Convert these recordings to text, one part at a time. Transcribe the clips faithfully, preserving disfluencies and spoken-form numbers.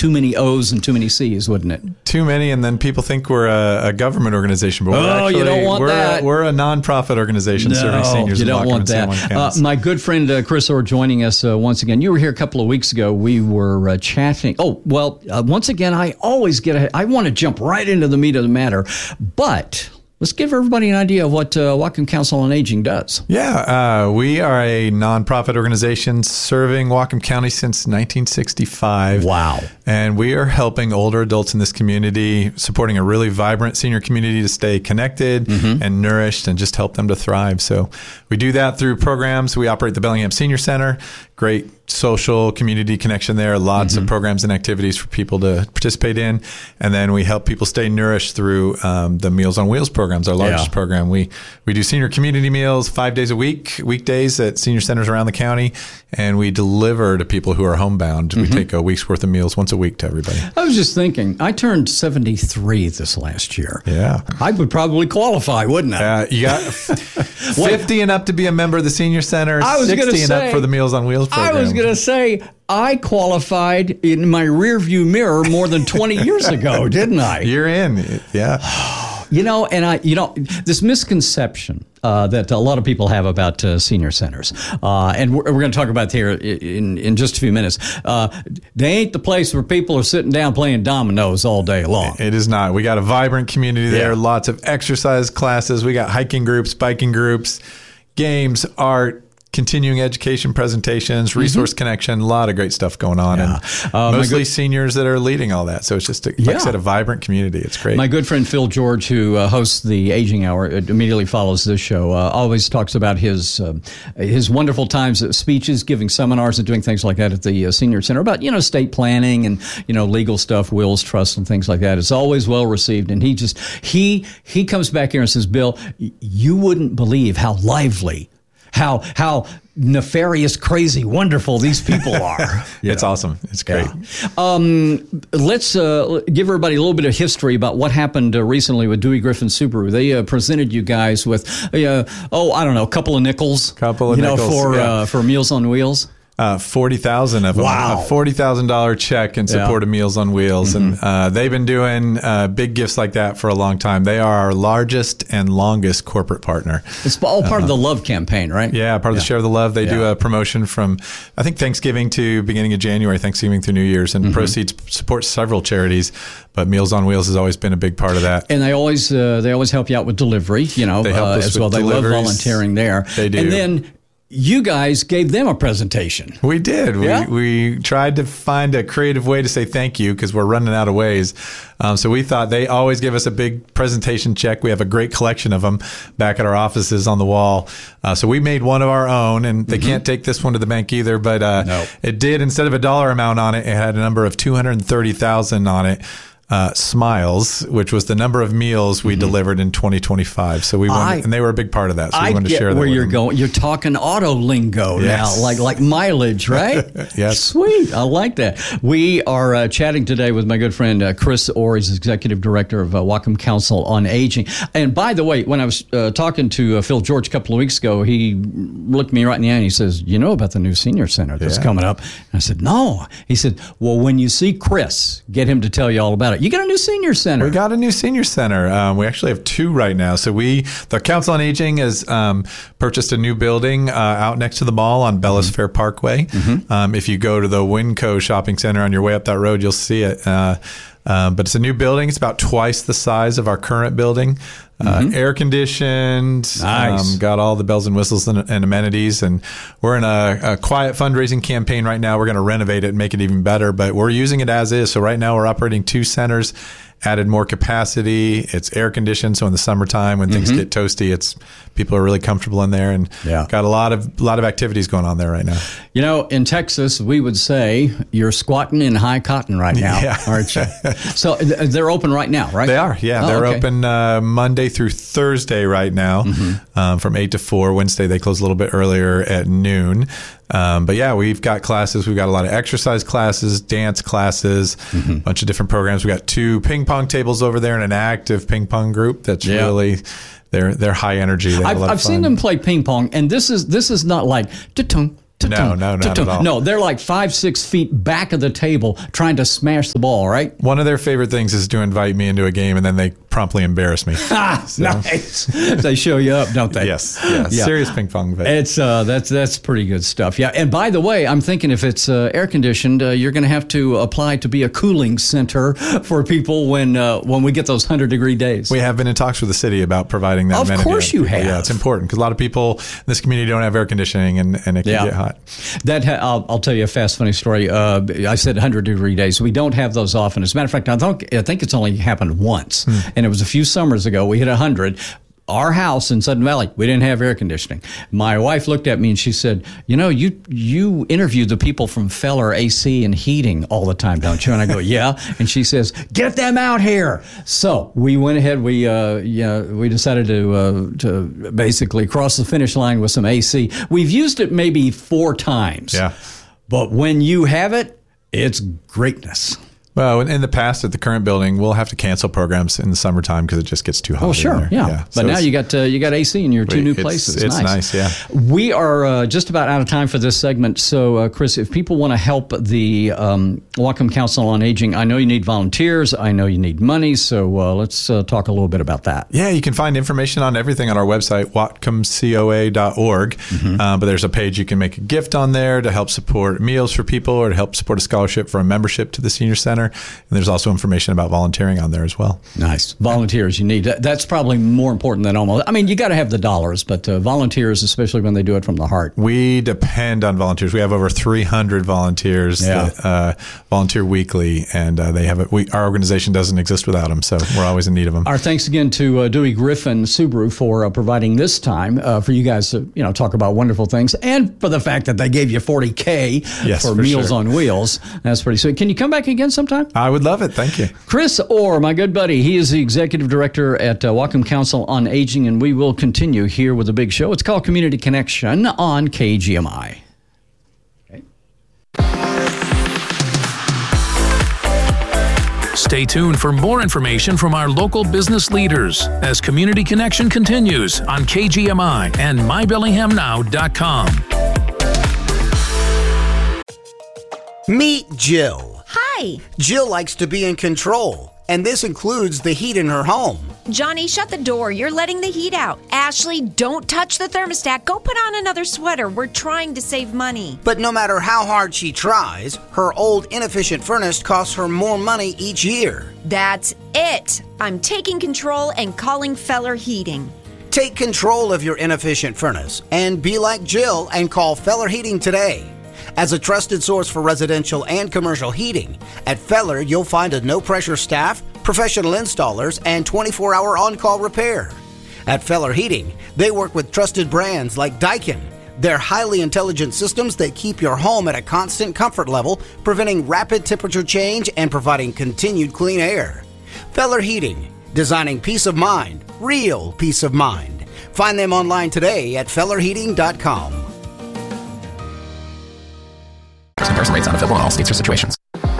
too many O's and too many C's, wouldn't it? Too many, and then people think we're a, a government organization, but we're oh, actually you don't want we're, that. we're a nonprofit organization no, serving seniors. You in don't Whatcom want and San that. Juan Uh, counties. my good friend uh, Chris Orr joining us uh, once again. You were here a couple of weeks ago. We were uh, chatting. Oh, well, uh, once again, I always get ahead. I want to jump right into the meat of the matter, but let's give everybody an idea of what uh, Whatcom Council on Aging does. Yeah, uh, we are a nonprofit organization serving Whatcom County since nineteen sixty-five. Wow. And we are helping older adults in this community, supporting a really vibrant senior community to stay connected mm-hmm. and nourished and just help them to thrive. So we do that through programs. We operate the Bellingham Senior Center. Great social community connection there. Lots mm-hmm. of programs and activities for people to participate in. And then we help people stay nourished through um, the Meals on Wheels programs, our largest yeah. program. We we do senior community meals five days a week, weekdays at senior centers around the county. And we deliver to people who are homebound. Mm-hmm. We take a week's worth of meals once a week to everybody. I was just thinking, I turned seventy-three this last year. Yeah. I would probably qualify, wouldn't I? Uh, you got fifty and up to be a member of the Senior Center, I was sixty and say, up for the Meals on Wheels program. I was going to say, I qualified in my rearview mirror more than twenty years ago, didn't I? You're in. Yeah. You know, and I, you know, this misconception uh, that a lot of people have about uh, senior centers, uh, and we're, we're going to talk about here in, in just a few minutes. Uh, they ain't the place where people are sitting down playing dominoes all day long. It is not. We got a vibrant community there, yeah. lots of exercise classes. We got hiking groups, biking groups, games, art, continuing education presentations, resource mm-hmm. connection, a lot of great stuff going on. Yeah. And uh, mostly good, seniors that are leading all that. So it's just, a, like yeah. I said, a vibrant community. It's great. My good friend Phil George, who uh, hosts the Aging Hour, it immediately follows this show, uh, always talks about his uh, his wonderful times at speeches, giving seminars and doing things like that at the uh, Senior Center about, you know, estate planning and, you know, legal stuff, wills, trusts, and things like that. It's always well received. And he just, he, he comes back here and says, Bill, you wouldn't believe how lively, how, how, nefarious, crazy, wonderful these people are. It's know. awesome. It's great. Yeah. Um, let's uh, give everybody a little bit of history about what happened uh, recently with Dewey Griffin Subaru. They uh, presented you guys with, uh, oh, I don't know, a couple of nickels. Couple of you nickels. know, for, yeah. uh, for Meals on Wheels. Uh, forty thousand of them. Wow. A forty thousand dollars check in support yeah. of Meals on Wheels. Mm-hmm. And uh, they've been doing uh, big gifts like that for a long time. They are our largest and longest corporate partner. It's all part uh, of the Love campaign, right? Yeah, part of yeah. the Share of the Love. They yeah. do a promotion from, I think, Thanksgiving to beginning of January, Thanksgiving through New Year's, and mm-hmm. proceeds support several charities. But Meals on Wheels has always been a big part of that. And they always uh, they always help you out with delivery, you know, they help uh, us as with well. They deliveries. love volunteering there. They do. And then you guys gave them a presentation. We did. Yeah? We we tried to find a creative way to say thank you because we're running out of ways. Um, so we thought they always give us a big presentation check. We have a great collection of them back at our offices on the wall. Uh, so we made one of our own, and they mm-hmm. can't take this one to the bank either. But uh, no. it did, instead of a dollar amount on it, it had a number of two hundred thirty thousand on it. Uh, Smiles, which was the number of meals we mm-hmm. delivered in twenty twenty-five. So we wanted, I, and they were a big part of that. So we I wanted get to share that where with you're them. going. You're talking auto lingo yes. now, like like mileage, right? Yes. Sweet. I like that. We are uh, chatting today with my good friend uh, Chris Orr. He's executive director of uh, Whatcom Council on Aging. And by the way, when I was uh, talking to uh, Phil George a couple of weeks ago, he looked me right in the eye and he says, "You know about the new senior center that's yeah. coming up?" And I said, "No." He said, "Well, when you see Chris, get him to tell you all about it. You got a new senior center." We got a new senior center. Um, we actually have two right now. So we, the Council on Aging has um, purchased a new building uh, out next to the mall on Bellis mm-hmm. Fair Parkway. Mm-hmm. Um, if you go to the Winco Shopping Center on your way up that road, you'll see it. Uh, um, but it's a new building. It's about twice the size of our current building. Uh, mm-hmm. Air conditioned, nice. um, got all the bells and whistles and, and amenities. And we're in a, a quiet fundraising campaign right now. We're going to renovate it and make it even better, but we're using it as is. So right now we're operating two centers, added more capacity. It's air conditioned. So in the summertime when things mm-hmm. get toasty, it's people are really comfortable in there, and yeah. got a lot of, lot of activities going on there right now. You know, in Texas, we would say you're squatting in high cotton right now, yeah. aren't you? So they're open right now, right? They are. Yeah. Oh, they're okay. open uh, Monday through Thursday right now, mm-hmm. um, from eight to four. Wednesday, they close a little bit earlier at noon. Um, but yeah, we've got classes. We've got a lot of exercise classes, dance classes, mm-hmm. a bunch of different programs. We got two ping pong tables over there and an active ping pong group. That's yeah. really, they're, they're high energy. They have I've, a lot I've of fun. seen them play ping pong, and this is, this is not like ta-tung, No, no, not at all. No, they're like five, six feet back of the table trying to smash the ball, right? One of their favorite things is to invite me into a game, and then they promptly embarrass me. Ah, so. Nice. They show you up, don't they? Yes. Yeah. yeah. Serious ping pong. But. It's uh, that's that's pretty good stuff. Yeah. And by the way, I'm thinking if it's uh, air conditioned, uh, you're going to have to apply to be a cooling center for people when uh, when we get those hundred degree days. We have been in talks with the city about providing that. Of course, you have. Yeah, it's important because a lot of people in this community don't have air conditioning, and, and it can yeah. get hot. That ha- I'll, I'll tell you a fast, funny story. Uh, I said hundred degree days. We don't have those often. As a matter of fact, I think I think it's only happened once, hmm. and it was a few summers ago. We hit one hundred. Our house in Sudden Valley, we didn't have air conditioning. My wife looked at me and she said, you know, you you interview the people from Feller A C and Heating all the time, don't you? And I go, yeah. And she says, get them out here. So we went ahead. We uh, yeah, we decided to uh, to basically cross the finish line with some A C. We've used it maybe four times. Yeah. But when you have it, it's greatness. Well, in the past, at the current building, we'll have to cancel programs in the summertime because it just gets too hot. Oh, sure, in there. yeah. yeah. But so now you got uh, you got A C in your two new it's, places. It's nice. nice, yeah. We are uh, just about out of time for this segment. So, uh, Chris, if people want to help the um, Whatcom Council on Aging, I know you need volunteers. I know you need money. So uh, let's uh, talk a little bit about that. Yeah, you can find information on everything on our website, whatcom coa dot org. Mm-hmm. Uh, but there's a page you can make a gift on there to help support meals for people or to help support a scholarship for a membership to the Senior Center. And there's also information about volunteering on there as well. Nice. Volunteers you need. That's probably more important than almost. I mean, you got to have the dollars, but uh, volunteers, especially when they do it from the heart. We depend on volunteers. We have over three hundred volunteers yeah. that uh, volunteer weekly, and uh, they have it. We, our organization doesn't exist without them, so we're always in need of them. Our thanks again to uh, Dewey Griffin Subaru for uh, providing this time uh, for you guys to you know talk about wonderful things, and for the fact that they gave you forty K yes, for, for Meals sure. on Wheels. That's pretty sweet. Can you come back again sometime? I would love it. Thank you. Chris Orr, my good buddy, he is the executive director at uh, Whatcom Council on Aging, and we will continue here with a big show. It's called Community Connection on K G M I. Okay. Stay tuned for more information from our local business leaders as Community Connection continues on K G M I and my bellingham now dot com. Meet Jill. Hi. Jill likes to be in control, and this includes the heat in her home. Johnny, shut the door. You're letting the heat out. Ashley, don't touch the thermostat. Go put on another sweater. We're trying to save money. But no matter how hard she tries, her old inefficient furnace costs her more money each year. That's it. I'm taking control and calling Feller Heating. Take control of your inefficient furnace and be like Jill and call Feller Heating today. As a trusted source for residential and commercial heating, at Feller you'll find a no-pressure staff, professional installers, and twenty-four hour on-call repair. At Feller Heating, they work with trusted brands like Daikin. They're highly intelligent systems that keep your home at a constant comfort level, preventing rapid temperature change and providing continued clean air. Feller Heating, designing peace of mind, real peace of mind. Find them online today at feller heating dot com. Comparison rates unavailable in all states or situations.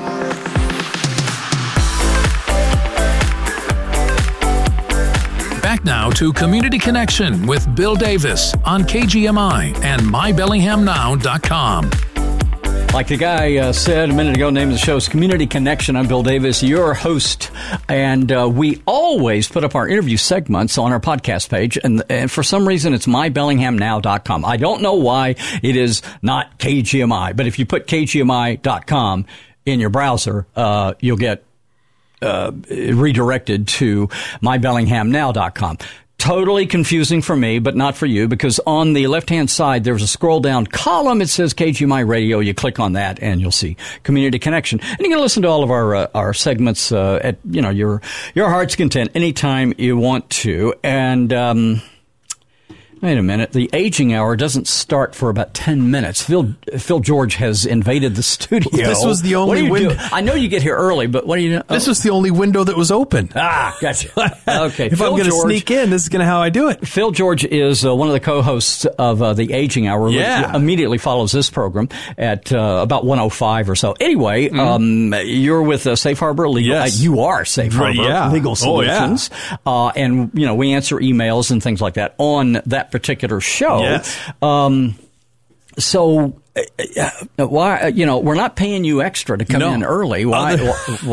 Back now to Community Connection with Bill Davis on K G M I and my bellingham now dot com. Like the guy uh, said a minute ago, the name of the show is Community Connection. I'm Bill Davis, your host. And uh, we always put up our interview segments on our podcast page. And, and for some reason, it's my bellingham now dot com. I don't know why it is not K G M I. But if you put K G M I dot com in your browser, uh, you'll get uh, redirected to my bellingham now dot com. Totally confusing for me, but not for you, because on the left-hand side, there's a scroll-down column. It says K G M I Radio. You click on that, and you'll see Community Connection. And you can listen to all of our uh, our segments uh, at you know your your heart's content anytime you want to. And um, wait a minute, the aging hour doesn't start for about ten minutes. Phil Phil George has invaded the studio. This was the only what do you window. do? I know you get here early, but what do you? Oh. This was the only window that was open. Ah, gotcha. Okay, if Phil I'm going to George, sneak in, this is going to how I do it. Phil George is uh, one of the co-hosts of uh, the Aging Hour. Yeah. Which immediately follows this program at uh, about one oh five or so. Anyway, mm-hmm. um, you're with uh, Safe Harbor Legal. Yes. Uh, you are Safe Harbor yeah. Legal Solutions. Oh, yeah. uh, and, you know, we answer emails and things like that on that particular show. Yes. Um, so Why? You know, we're not paying you extra to come No. in early. Why? Other-